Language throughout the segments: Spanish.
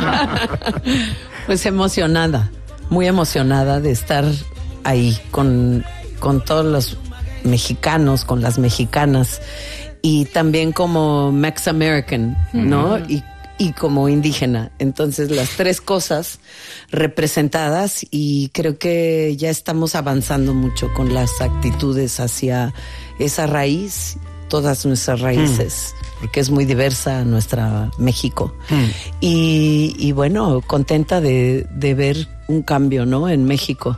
Pues emocionada, muy emocionada de estar ahí con todos los mexicanos, con las mexicanas, y también como Mex American, ¿no? Y como indígena. Entonces, las tres cosas representadas, y creo que ya estamos avanzando mucho con las actitudes hacia esa raíz, todas nuestras raíces, porque es muy diversa nuestra México. Y bueno, contenta de ver un cambio, ¿no? En México.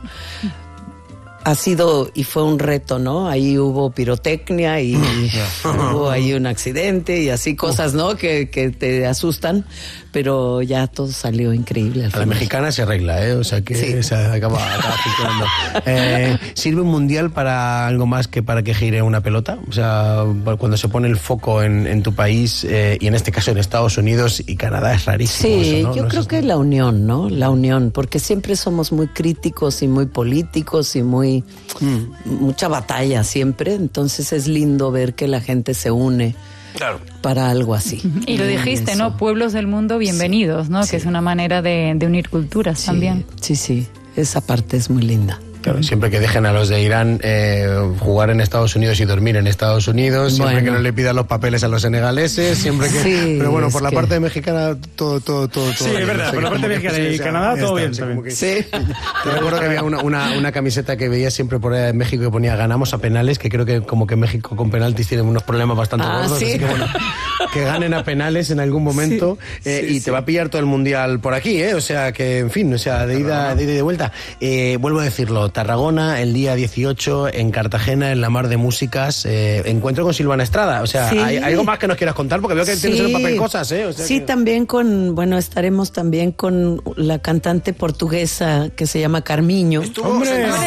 Ha sido y fue un reto, ¿no? Ahí hubo pirotecnia y hubo ahí un accidente y así cosas, ¿no? Que te asustan, pero ya todo salió increíble al final. A la mexicana se arregla, ¿eh? O sea que sí, se acaba funcionando. ¿Sirve un mundial para algo más que para que gire una pelota? O sea, cuando se pone el foco en tu país, y en este caso en Estados Unidos y Canadá, es rarísimo. Sí, eso, ¿no? Yo creo que la unión, ¿no? La unión, porque siempre somos muy críticos y muy políticos y mucha batalla siempre, entonces es lindo ver que la gente se une. Claro. Para algo así. Y lo dijiste, ¿no? Pueblos del mundo bienvenidos, ¿no? Sí. Que es una manera de unir culturas también. Sí, esa parte es muy linda. Claro, siempre que dejen a los de Irán jugar en Estados Unidos y dormir en Estados Unidos, siempre que no le pidan los papeles a los senegaleses, siempre que... Sí, pero bueno, por la parte mexicana, todo sí, es verdad, por la parte mexicana y Canadá, todo bien también. Sí. Te recuerdo que había una camiseta que veía siempre por ahí en México que ponía ganamos a penales, que creo que como que México con penaltis tiene unos problemas bastante gordos, así que bueno, que ganen a penales en algún momento, y te va a pillar todo el mundial por aquí, o sea que, en fin, o sea, de ida y de vuelta. Vuelvo a decirlo, Tarragona, el día 18, en Cartagena, en la Mar de Músicas, encuentro con Silvana Estrada. O sea, ¿hay algo más que nos quieras contar? Porque veo que tienes en el papel cosas, ¿eh? O sea sí, también estaremos también con la cantante portuguesa que se llama Carmiño. Estuvo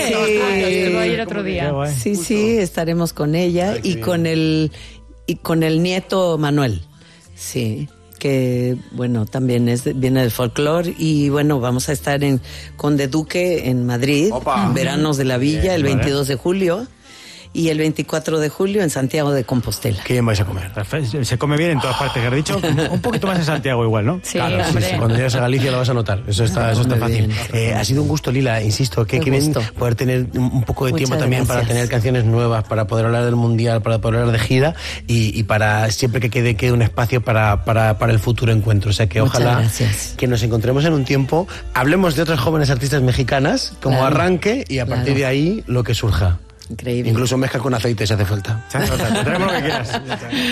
ayer otro día. Sí, estaremos con ella y con el nieto Manuel. Sí. Que bueno, también viene del folclore, y bueno, vamos a estar en Conde Duque en Madrid, en Veranos de la Villa, el 22 de julio, y el 24 de julio en Santiago de Compostela. ¿Qué bien vais a comer? Se come bien en todas partes, que has dicho. Un poquito más en Santiago igual, ¿no? Sí, claro, sí. Cuando llegas a Galicia lo vas a notar. Eso está fácil. Ha sido un gusto, Lila, insisto. Qué bien poder tener un poco de tiempo también para tener canciones nuevas, para poder hablar del mundial, para poder hablar de gira, y para siempre que quede un espacio para el futuro encuentro. O sea que ojalá que nos encontremos en un tiempo, hablemos de otras jóvenes artistas mexicanas como arranque, y a partir de ahí lo que surja. Increíble. Incluso mezcla con aceite si hace falta. Tenemos lo que quieras.